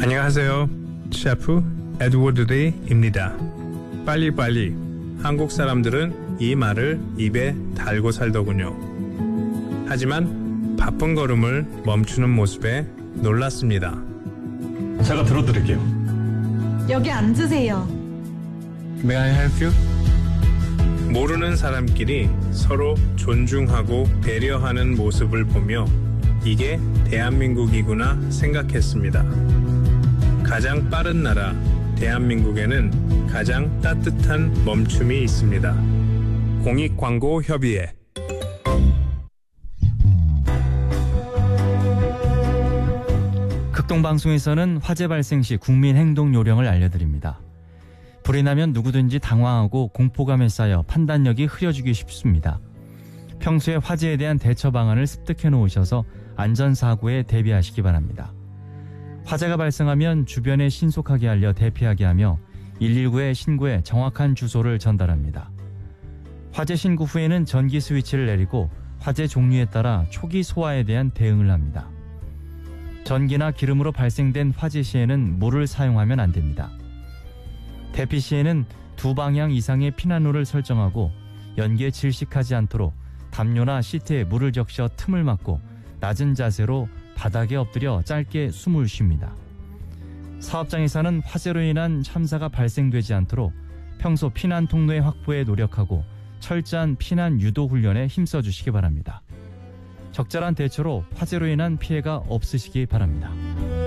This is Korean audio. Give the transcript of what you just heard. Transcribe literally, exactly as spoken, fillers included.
안녕하세요. 셰프 에드워드 데이입니다. 빨리빨리. 한국 사람들은 이 말을 입에 달고 살더군요. 하지만 바쁜 걸음을 멈추는 모습에 놀랐습니다. 제가 들어드릴게요. 여기 앉으세요. May I help you? 모르는 사람끼리 서로 존중하고 배려하는 모습을 보며 이게 대한민국이구나 생각했습니다. 가장 빠른 나라 대한민국에는 가장 따뜻한 멈춤이 있습니다. 공익광고협의회. 극동방송에서는 화재 발생 시 국민 행동 요령을 알려드립니다. 불이 나면 누구든지 당황하고 공포감에 쌓여 판단력이 흐려지기 쉽습니다. 평소에 화재에 대한 대처 방안을 습득해 놓으셔서 안전사고에 대비하시기 바랍니다. 화재가 발생하면 주변에 신속하게 알려 대피하게 하며 일일구에 신고해 정확한 주소를 전달합니다. 화재 신고 후에는 전기 스위치를 내리고 화재 종류에 따라 초기 소화에 대한 대응을 합니다. 전기나 기름으로 발생된 화재 시에는 물을 사용하면 안 됩니다. 대피 시에는 두 방향 이상의 피난로를 설정하고 연기에 질식하지 않도록 담요나 시트에 물을 적셔 틈을 막고 낮은 자세로 바닥에 엎드려 짧게 숨을 쉽니다. 사업장에서는 화재로 인한 참사가 발생되지 않도록 평소 피난 통로의 확보에 노력하고 철저한 피난 유도 훈련에 힘써주시기 바랍니다. 적절한 대처로 화재로 인한 피해가 없으시기 바랍니다.